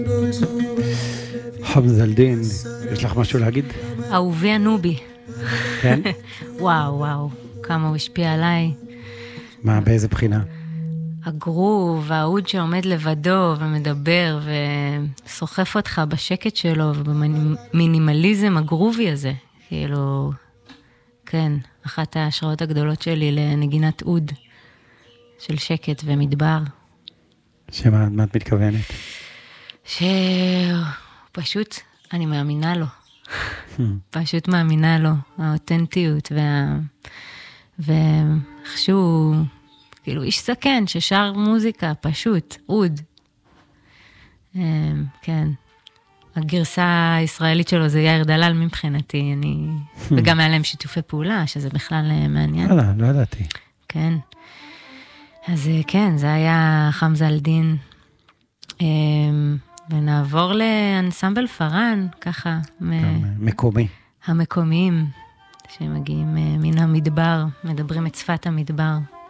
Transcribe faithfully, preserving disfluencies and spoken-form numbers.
חמזה אלדין, יש לך משהו להגיד? אהובי הנובי. כן? וואו, וואו, כמה הוא השפיע עליי. מה, באיזה בחינה? הגרוב, העוד שעומד לבדו ומדבר וסוחף אותך בשקט שלו ובמינימליזם הגרובי הזה. כאילו, כן, אחת ההשראות הגדולות שלי לנגינת עוד של שקט ומדבר. שמה, מה את מתכוונת? שפשוט אני מאמינה לו. פשוט מאמינה לו, האותנטיות וה... ואיכשהו, כאילו איש סכן ששר מוזיקה, פשוט, עוד. כן. הגרסה הישראלית שלו זה יאיר דלל מבחינתי, אני... וגם היה להם שיתופי פעולה, שזה בכלל מעניין. לא, לא ידעתי. כן. אז כן, זה היה חמזה אלדין. ונעבור לאנסמבל פארן, ככה. מקומי. המקומיים, שמגיעים מן המדבר, מדברים את שפת המדבר.